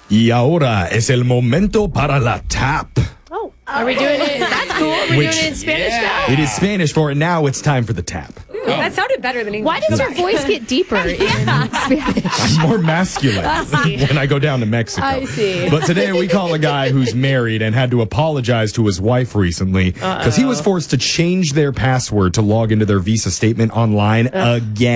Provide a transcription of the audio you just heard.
Y ahora es el momento para la tap. Oh, are we doing it? That's cool. Are we doing it in Spanish now? It is Spanish for it. Now it's time for the tap. That sounded better than English. Why does your voice get deeper in Spanish? I'm more masculine when I go down to Mexico. I see. But today we call a guy who's married and had to apologize to his wife recently because he was forced to change their password to log into their Visa statement online again.